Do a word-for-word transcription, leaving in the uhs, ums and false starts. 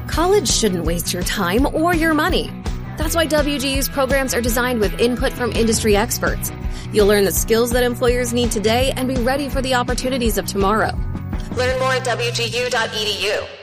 College shouldn't waste your time or your money. That's why W G U's programs are designed with input from industry experts. You'll learn the skills that employers need today and be ready for the opportunities of tomorrow. Learn more at W G U dot E D U.